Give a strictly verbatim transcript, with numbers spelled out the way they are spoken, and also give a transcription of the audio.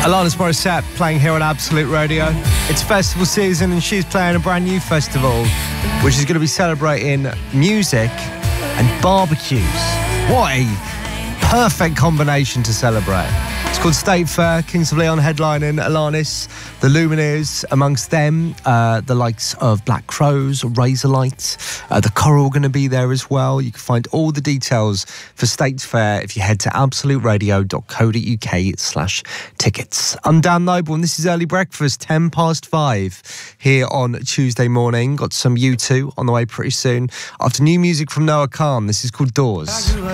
Alanis Morissette playing here on Absolute Radio. It's festival season and she's playing a brand new festival which is going to be celebrating music and barbecues. What a perfect combination to celebrate. It's called State Fair. Kings of Leon headlining Alanis, the Lumineers amongst them, uh, the likes of Black Crows, Razorlight, uh, the Coral going to be there as well. You can find all the details for State Fair if you head to absoluteradio.co.uk slash tickets. I'm Dan Noble and this is Early Breakfast, ten past five here on Tuesday morning. Got some U two on the way pretty soon. After new music from Noah Khan, this is called Doors.